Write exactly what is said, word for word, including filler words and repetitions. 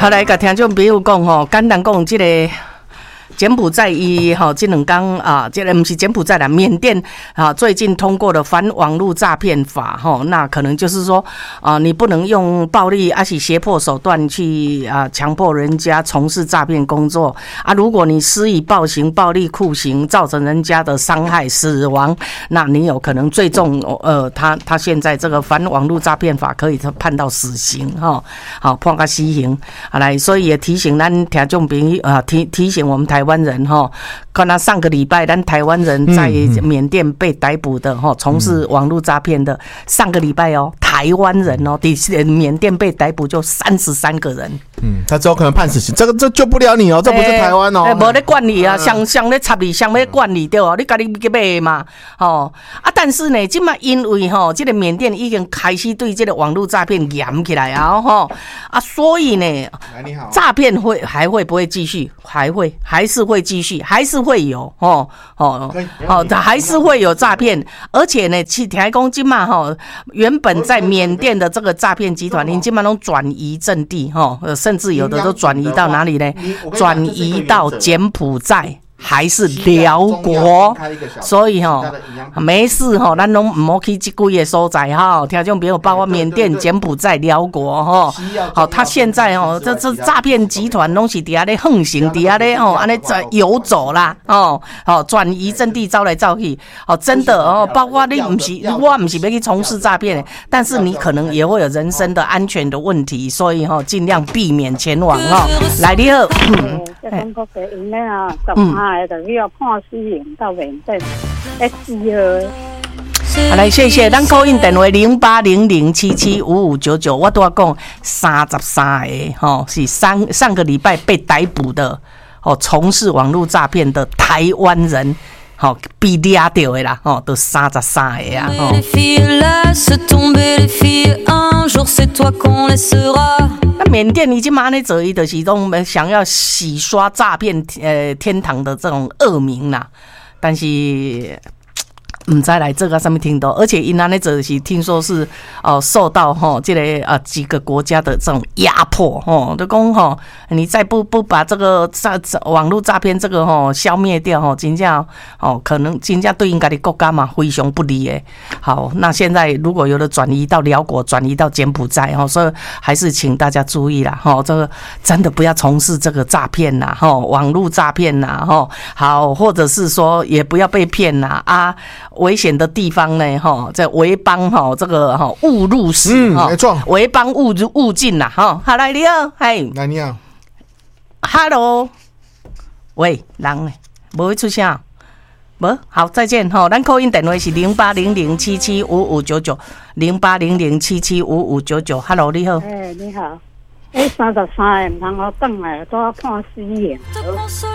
好来，甲听众朋友讲吼，简单讲，这个柬埔寨伊吼，这两天啊，这个不是柬埔寨啦，缅甸啊，最近通过的反网络诈骗法吼，那可能就是说啊，你不能用暴力还是胁迫手段去啊强迫人家从事诈骗工作啊。如果你施以暴行、暴力酷刑，造成人家的伤害、死亡，那你有可能最重呃，他他现在这个反网络诈骗法可以判到死刑哈，好判个死刑。好来，所以也提醒咱听众朋友啊，提提醒我们台湾。台湾人哈，看他上个礼拜，咱台湾人在缅甸被逮捕的哈，从事网络诈骗的，上个礼拜哦，台湾人哦，第缅甸被逮捕就三十三个人。 嗯，他之后可能判死刑，这个这救不了你哦，这不是台湾哦， 哎，无咧管你啊，想想咧插你，想咧管你对哦，你家己去买嘛，哦啊，但是呢，今嘛因为吼，这个缅甸已经开始对这个网络诈骗严起来啊，吼啊，所以呢，诈骗会还会不会继续？还会，还是会继续，还是会有哦哦哦，还是会有诈骗，而且呢，去听讲今嘛吼，原本在缅甸的这个诈骗集团，您今嘛都转移阵地哈，甚至有的都转移到哪里呢？转移到柬埔寨。还是辽国，所以吼、喔、没事吼、喔，咱拢唔好去这几个所在哈。听众朋友，包括缅甸、柬埔寨、辽国哈，好，他现在哦、喔，这这诈骗集团拢是底下咧横行，底下咧哦，安尼在游走啦，哦，好转移阵地，招来招去，哦，真的哦，包括你唔是，我唔是要去从事诈骗，但是你可能也会有人身的安全的问题，所以吼、喔、尽量避免前往哦。来，你好。 这中国的因咧啊，十趴的就要判死刑到缅甸，一支号。 好来，谢谢。咱call in电话零八零零七七五五九九，我都要讲三十三个吼，是上上个礼拜被逮捕的哦，从事网络诈骗的台湾人。好，被抓到的啦，吼，都三十三个啊，吼。那缅甸已经马上做伊就是讲想要洗刷诈骗呃天堂的这种恶名啦，但是。唔知来这个上面听到，而且因安尼做是听说是哦、呃、受到吼、哦、这个啊、呃、几个国家的这种压迫吼，就讲吼你再不不把这个诈网络诈骗这个吼、哦、消灭掉吼，真正哦可能真正对应该的国家嘛非常不利诶。好，那现在如果有的转移到辽国，转移到柬埔寨吼，所以还是请大家注意啦吼，这个真的不要从事这个诈骗呐吼，网络诈骗呐吼，好，或者是说也不要被骗呐啊。危险的地方呢，哈，在围帮哈，这个哈误入室哈， 没错， 围帮误入误进啦，哈。好来，你好，嗨， 来你好 ，Hello， 喂，人呢？无会出声，无好，再见哈。咱call in电话是零八零零七七五五九九，零八零零七七五五九九。Hello， 你好， 哎，你好，哎，三十三个唔通我等来都要判死刑。